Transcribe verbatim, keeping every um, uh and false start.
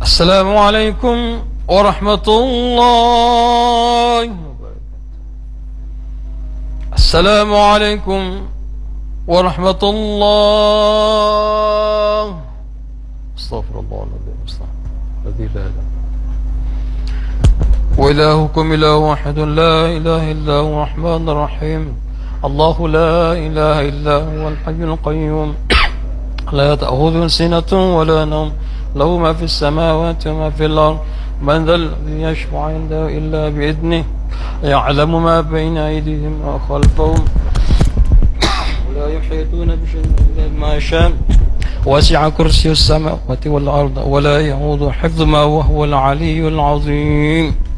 السلام عليكم ورحمة الله وبركاته. السلام عليكم ورحمة الله. استغفر الله الذي لا إله وإلهكم إله واحد لا إله إلا هو الرحمن الرحيم. الله لا إله إلا هو الحي القيوم لا تأخذه سنة ولا نوم له ما في السماوات وما في الأرض من ذا الذي يشفع عنده إلا بإذنه يعلم ما بين أيديهم وخلفهم ولا يحيطون بشيء إلا بما شاء وسع كرسي السماوات والأرض ولا يعود حفظهما وهو العلي العظيم.